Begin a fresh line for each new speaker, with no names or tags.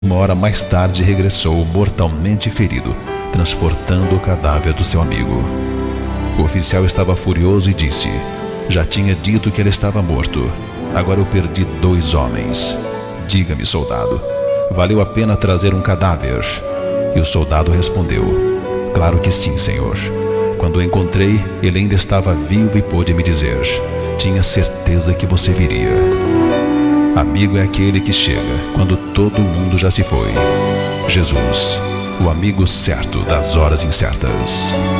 Uma hora mais tarde regressou mortalmente ferido, transportando o cadáver do seu amigo. O oficial estava furioso e disse: já tinha dito que ele estava morto. Agora eu perdi 2 homens. Diga-me, soldado, valeu a pena trazer um cadáver? E o soldado respondeu: claro que sim, senhor. Quando o encontrei, ele ainda estava vivo e pôde me dizer: tinha certeza que você viria. Amigo é aquele que chega quando todo mundo já se foi. Jesus, o amigo certo das horas incertas.